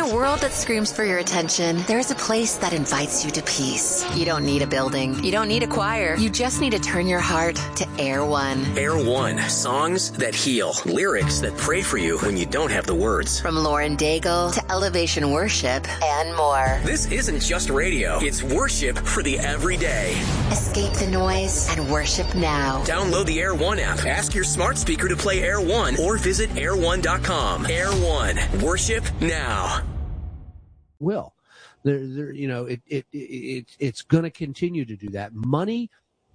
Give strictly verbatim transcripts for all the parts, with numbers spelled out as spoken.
a world that screams for your attention, there's a place that invites you to peace. You don't need a building. You don't need a choir. You just need to turn your heart to Air One. Air One. Songs that heal. Lyrics that pray for you when you don't have the words. From Lauren Daigle to Elevation Worship and more. This isn't just radio. It's worship for the everyday. Escape the noise and worship now. Download the Air One app. Ask your smart speaker to play Air One or visit air one dot com. Air One. Worship now. Will. There, there, you know, it, it, it, it it's going to continue to do that. Money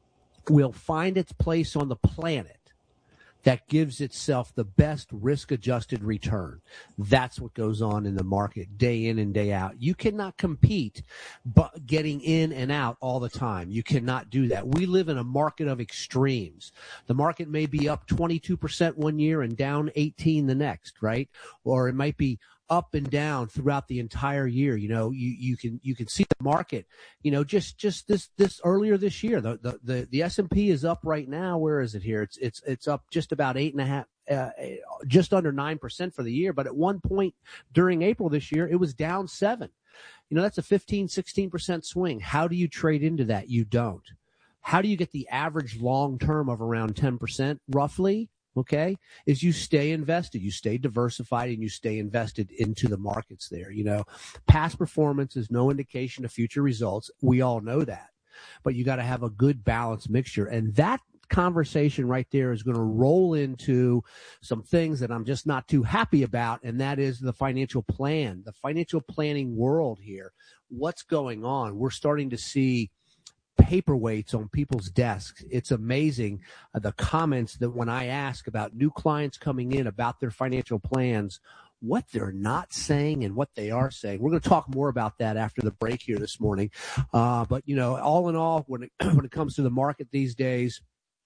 will find its place on the planet that gives itself the best risk-adjusted return. That's what goes on in the market day in and day out. You cannot compete but getting in and out all the time. You cannot do that. We live in a market of extremes. The market may be up twenty-two percent one year and down eighteen the next, right? Or it might be up and down throughout the entire year. You know, you, you can, you can see the market, you know, just, just this, this earlier this year, the, the, the, the S and P is up right now. Where is it here? It's, it's, it's up just about eight and a half, uh, just under nine percent for the year. But at one point during April this year, it was down seven. You know, that's a fifteen, sixteen percent swing. How do you trade into that? You don't. How do you get the average long term of around ten percent roughly? Okay, is you stay invested, you stay diversified, and you stay invested into the markets there. You know, past performance is no indication of future results. We all know that. But you got to have a good balanced mixture. And that conversation right there is going to roll into some things that I'm just not too happy about, and that is the financial plan, the financial planning world here. What's going on? We're starting to see paperweights on people's desks. It's amazing uh, the comments that when I ask about new clients coming in about their financial plans, what they're not saying and what they are saying. We're going to talk more about that after the break here this morning. Uh, but, you know, all in all, when it, when it comes to the market these days,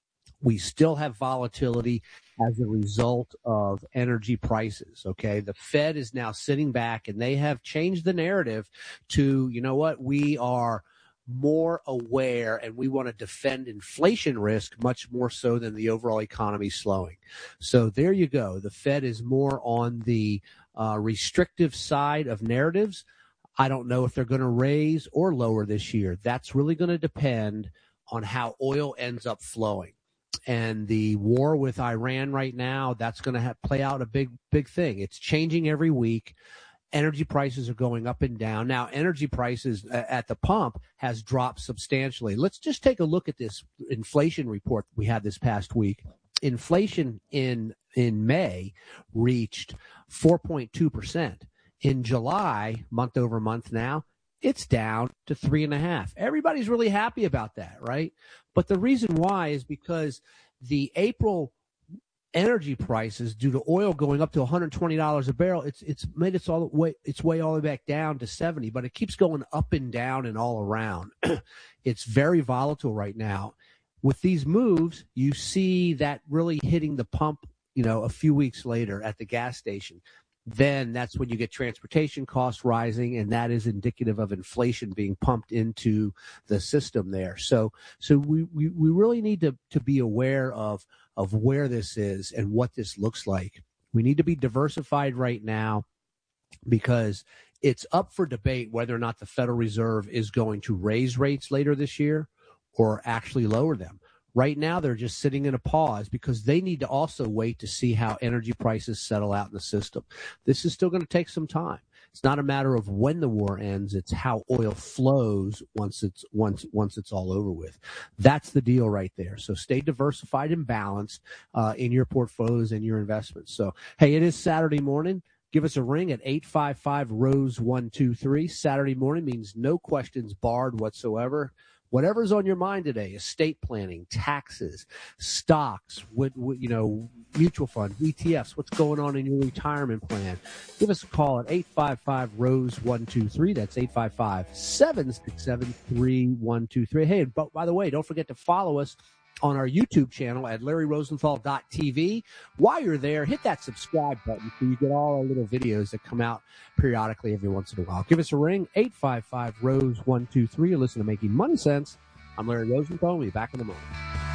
we still have volatility as a result of energy prices, okay? The Fed is now sitting back, and they have changed the narrative to, you know what, we are more aware and we want to defend inflation risk much more so than the overall economy slowing. So there you go. The Fed is more on the uh, restrictive side of narratives. I don't know if they're going to raise or lower this year. That's really going to depend on how oil ends up flowing. And the war with Iran right now, that's going to have, play out a big, big thing. It's changing every week. Energy prices are going up and down. Now, energy prices at the pump has dropped substantially. Let's just take a look at this inflation report we had this past week. Inflation in in May reached four point two percent. In July, month over month now, it's down to three and a half. Everybody's really happy about that, right? But the reason why is because the April energy prices, due to oil going up to one hundred twenty dollars a barrel, it's it's made its all way its way all the way back down to seventy, but it keeps going up and down and all around. It's very volatile right now. With these moves, you see that really hitting the pump, you know, a few weeks later at the gas station. Then that's when you get transportation costs rising, and that is indicative of inflation being pumped into the system there. So so we, we, we really need to, to be aware of of where this is and what this looks like. We need to be diversified right now because it's up for debate whether or not the Federal Reserve is going to raise rates later this year or actually lower them. Right now, they're just sitting in a pause because they need to also wait to see how energy prices settle out in the system. This is still going to take some time. It's not a matter of when the war ends. It's how oil flows once it's once once it's all over with. That's the deal right there. So stay diversified and balanced uh, in your portfolios and your investments. So, hey, it is Saturday morning. Give us a ring at eight five five, R O S E, one two three. Saturday morning means no questions barred whatsoever. Whatever's on your mind today, estate planning, taxes, stocks, what, what, you know, mutual funds, E T Fs, what's going on in your retirement plan. Give us a call at eight five five, R O S E, one two three. That's eight five five, seven six seven, three one two three. Hey, and by the way, don't forget to follow us on our YouTube channel at Larry Rosenthal dot T V. While you're there, hit that subscribe button so you get all our little videos that come out periodically every once in a while. Give us a ring, eight five five, R O S E, one two three. Listen to Making Money Sense. I'm Larry Rosenthal. We'll be back in a moment.